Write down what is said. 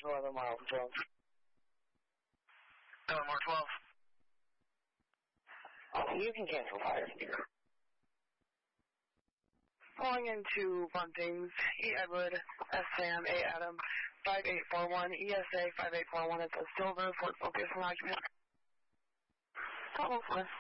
11 miles 12. 11 more 12. You can cancel fire. Calling into Buntings, E. Edward, S. Sam, A. Adam, 5841, ESA 5841. It's a silver Ford Focus and occupant. Almost one.